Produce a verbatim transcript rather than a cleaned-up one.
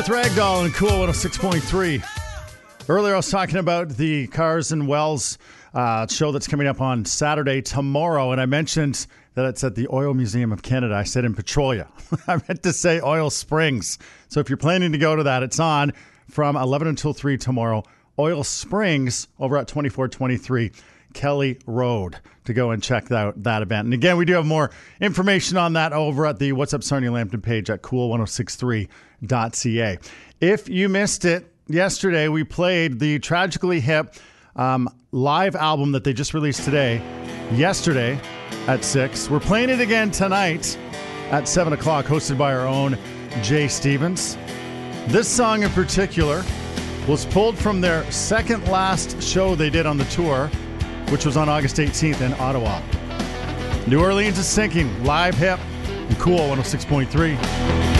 With Ragdoll and Cool one oh six point three. Earlier I was talking about the Cars and Wells uh, show that's coming up on Saturday tomorrow, and I mentioned that it's at the Oil Museum of Canada. I said in Petrolia. I meant to say Oil Springs. So if you're planning to go to that, it's on from eleven until three tomorrow. Oil Springs over at twenty-four twenty-three Kelly Road to go and check out that event. And again, we do have more information on that over at the What's Up Sarnia Lambton page at cool ten sixty-three dot c a. If you missed it, yesterday we played the Tragically Hip um, live album that they just released today, yesterday at six. We're playing it again tonight at seven o'clock, hosted by our own Jay Stevens. This song in particular was pulled from their second last show they did on the tour, which was on August eighteenth in Ottawa. New Orleans is sinking. Live hip and Cool one oh six point three.